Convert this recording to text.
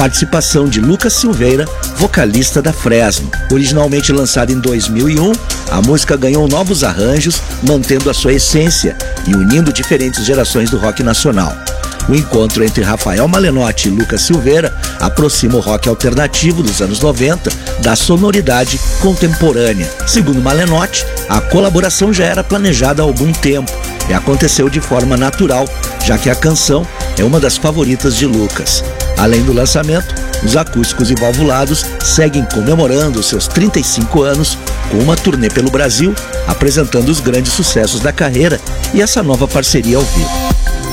participação de Lucas Silveira, vocalista da Fresno. Originalmente lançada em 2001, a música ganhou novos arranjos, mantendo a sua essência e unindo diferentes gerações do rock nacional. O encontro entre Rafael Malenotti e Lucas Silveira aproxima o rock alternativo dos anos 90 da sonoridade contemporânea. Segundo Malenotti, a colaboração já era planejada há algum tempo e aconteceu de forma natural, já que a canção é uma das favoritas de Lucas. Além do lançamento, os Acústicos e Valvulados seguem comemorando seus 35 anos com uma turnê pelo Brasil, apresentando os grandes sucessos da carreira e essa nova parceria ao vivo.